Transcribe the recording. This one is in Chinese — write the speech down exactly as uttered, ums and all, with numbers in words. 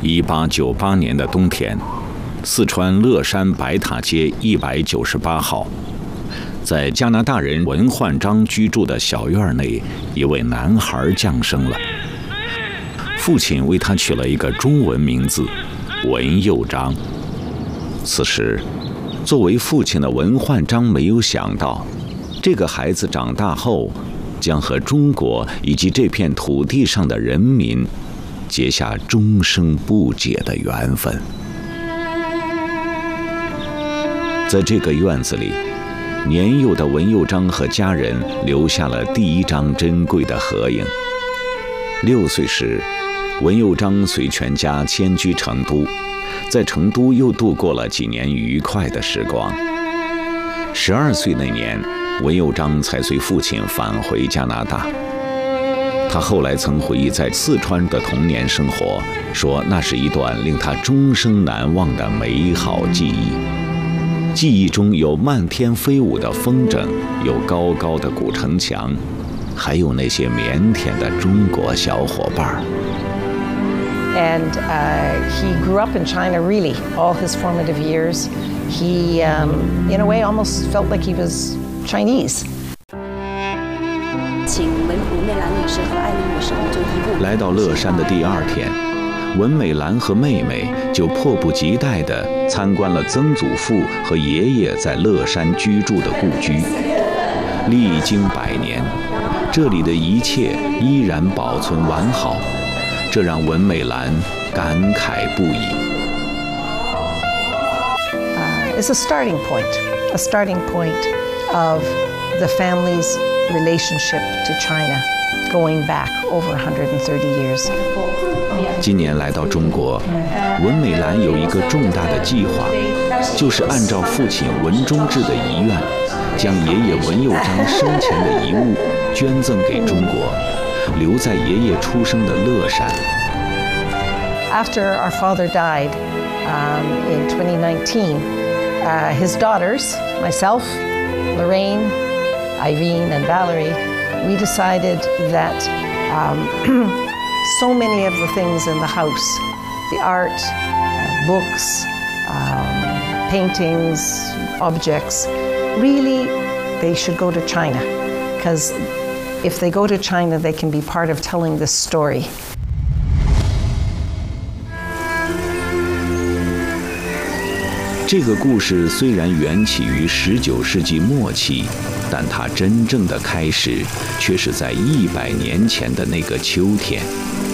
一八九八年的冬天，四川乐山白塔街一百九十八号，在加拿大人文焕章居住的小院内，一位男孩降生了。父亲为他取了一个中文名字文佑章。此时，作为父亲的文焕章没有想到，这个孩子长大后将和中国以及这片土地上的人民结下终生不解的缘分。在这个院子里，年幼的文佑章和家人留下了第一张珍贵的合影。六岁时，文佑章随全家迁居成都，在成都又度过了几年愉快的时光。十二岁那年，文佑章才随父亲返回加拿大。他后来曾回忆在四川的童年生活，说那是一段令他终生难忘的美好记忆。记忆中有漫天飞舞的风筝，有高高的古城墙，还有那些腼腆的中国小伙伴。 And uh, he grew up in China, really, all his formative years. He, um, in a way, almost felt like he was Chinese. 请文美兰女士和艾琳女士就一步。 来到乐山的第二天，文美兰和妹妹就迫不及待地参观了曾祖父和爷爷在乐山居住的故居。历经百年，这里的一切依然保存完好。这让文美兰感慨不已。 Uh, it's a starting point, a starting point of the family's relationship to China, going back over one hundred thirty years. 今年来到中国，文美兰有一个重大的计划，就是按照父亲文忠志的遗愿，将爷爷文佑章生前的遗物捐赠给中国。留在爷爷出生的乐山。 After our father died um, in twenty nineteen, uh, his daughters, myself, Lorraine, Irene, and Valerie, we decided that um, so many of the things in the house, the art, uh, books, um, paintings, objects, really they should go to China, because if they go to China, they can be part of telling this story. 这个故事虽然缘起于十九世纪末期，但它真正的开始却是在一百年前的那个秋天。